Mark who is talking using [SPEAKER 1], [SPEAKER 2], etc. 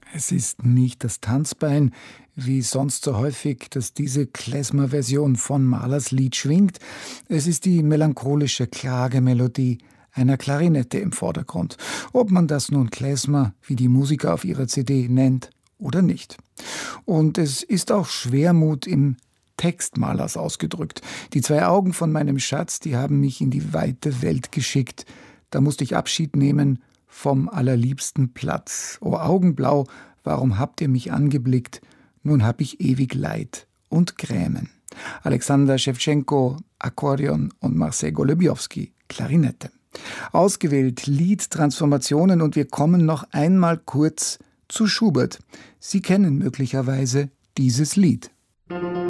[SPEAKER 1] Es ist nicht das Tanzbein, wie sonst so häufig, das diese Klezmer-Version von Mahlers Lied schwingt. Es ist die melancholische Klagemelodie einer Klarinette im Vordergrund. Ob man das nun Klezmer, wie die Musiker auf ihrer CD, nennt oder nicht. Und es ist auch Schwermut im Text Mahlers ausgedrückt. Die 2 Augen von meinem Schatz, die haben mich in die weite Welt geschickt. Da musste ich Abschied nehmen vom allerliebsten Platz. O Augenblau, warum habt ihr mich angeblickt? Nun hab ich ewig Leid und Grämen. Alexander Schewtschenko, Akkordeon und Marcel Golubiowski, Klarinette. Ausgewählt Liedtransformationen und wir kommen noch einmal kurz zu Schubert. Sie kennen möglicherweise dieses Lied.